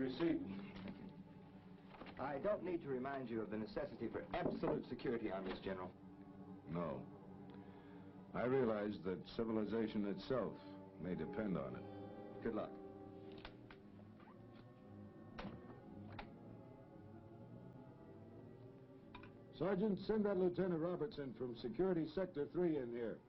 receipt. I don't need to remind you of the necessity for absolute security on this, General. No. I realize that civilization itself may depend on it. Good luck. Sergeant, send that Lieutenant Robertson from Security Sector 3 in here.